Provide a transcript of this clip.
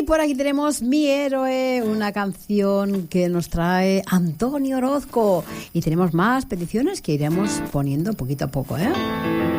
Y por aquí tenemos Mi Héroe, una canción que nos trae Antonio Orozco. Y tenemos más peticiones que iremos poniendo poquito a poco, ¿eh?